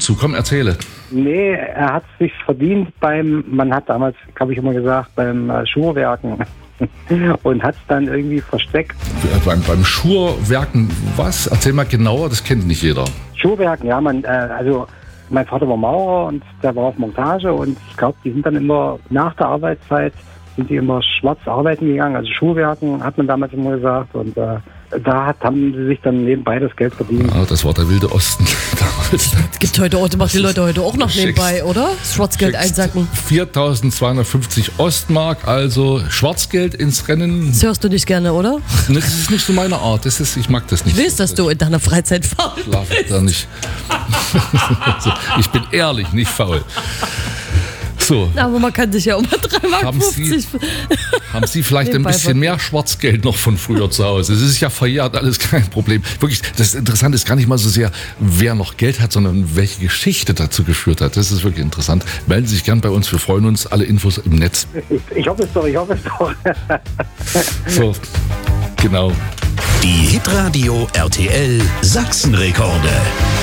zu? Komm, erzähle. Nee, er hat sich verdient man hat damals, glaube ich, immer gesagt, beim Schuhwerken. Und hat es dann irgendwie versteckt. Beim Schuhwerken, was? Erzähl mal genauer, das kennt nicht jeder. Schuhwerken, ja, also mein Vater war Maurer und der war auf Montage und ich glaube, die sind dann immer nach der Arbeitszeit sind die immer schwarz arbeiten gegangen, also Schuhwerken hat man damals immer gesagt und haben sie sich dann nebenbei das Geld verdient. Ja, das war der wilde Osten damals. Gibt heute, macht die Leute heute auch noch nebenbei, oder? Das Schwarzgeld einsacken. 4.250 Ostmark, also Schwarzgeld ins Rennen. Das hörst du nicht gerne, oder? Das ist nicht so meine Art. Ich mag das nicht. Ich weiß, dass du in deiner Freizeit faul bist. Da nicht. Ich bin ehrlich, nicht faul. So. Aber man kann sich ja um 3,50 Mark Haben Sie vielleicht ein bisschen mehr Schwarzgeld noch von früher zu Hause? Es ist ja verjährt, alles kein Problem. Wirklich, das Interessante ist gar nicht mal so sehr, wer noch Geld hat, sondern welche Geschichte dazu geführt hat. Das ist wirklich interessant. Melden Sie sich gern bei uns, wir freuen uns. Alle Infos im Netz. Ich hoffe es doch. So, genau. Die Hitradio RTL Sachsenrekorde.